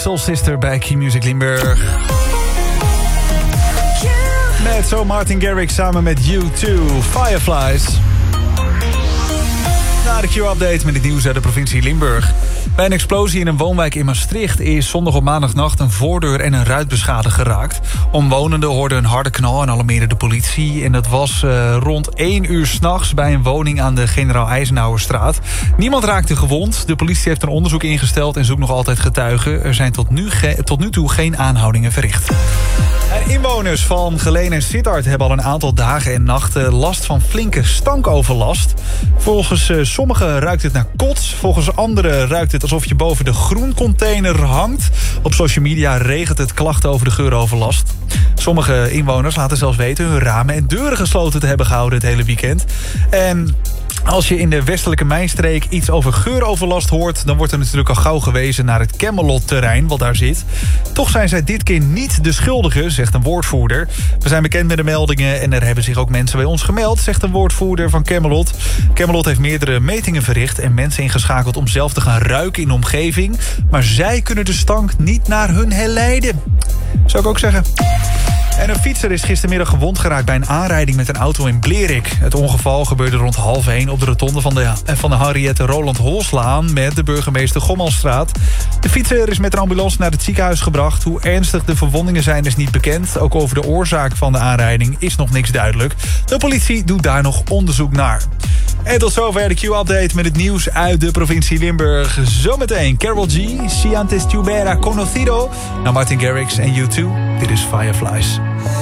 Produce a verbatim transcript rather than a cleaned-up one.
Soul Sister bij Key Music Limburg. Met zo Martin Garrix samen met U twee, Fireflies. Na de Q-update met het nieuws uit de provincie Limburg. Bij een explosie in een woonwijk in Maastricht is zondag op maandagnacht een voordeur en een ruit beschadigd geraakt. Omwonenden hoorden een harde knal en alarmeerden de politie. En dat was uh, rond één uur 's nachts bij een woning aan de Generaal Eisenhowerstraat. Niemand raakte gewond. De politie heeft een onderzoek ingesteld en zoekt nog altijd getuigen. Er zijn tot nu, ge- tot nu toe geen aanhoudingen verricht. En inwoners van Geleen en Sittard hebben al een aantal dagen en nachten last van flinke stankoverlast. Volgens uh, sommigen ruikt het naar kots. Volgens anderen ruikt het alsof je boven de groencontainer hangt. Op social media regent het klachten over de geuroverlast. Sommige inwoners laten zelfs weten hun ramen en deuren gesloten te hebben gehouden het hele weekend. En als je in de westelijke mijnstreek iets over geuroverlast hoort, dan wordt er natuurlijk al gauw gewezen naar het Camelot-terrein wat daar zit. Toch zijn zij dit keer niet de schuldigen, zegt een woordvoerder. We zijn bekend met de meldingen en er hebben zich ook mensen bij ons gemeld, zegt een woordvoerder van Camelot. Camelot heeft meerdere metingen verricht en mensen ingeschakeld om zelf te gaan ruiken in de omgeving. Maar zij kunnen de stank niet naar hun herleiden. Zou ik ook zeggen. En een fietser is gistermiddag gewond geraakt bij een aanrijding met een auto in Blerik. Het ongeval gebeurde rond half één op de rotonde van de, van de Henriette Roland Holslaan met de burgemeester Gommelstraat. De fietser is met een ambulance naar het ziekenhuis gebracht. Hoe ernstig de verwondingen zijn is niet bekend. Ook over de oorzaak van de aanrijding is nog niks duidelijk. De politie doet daar nog onderzoek naar. En tot zover de Q-update met het nieuws uit de provincie Limburg. Zometeen Karol G, Si antes te hubiera conocido. Nou, Martin Garrix en U twee. Dit is Fireflies.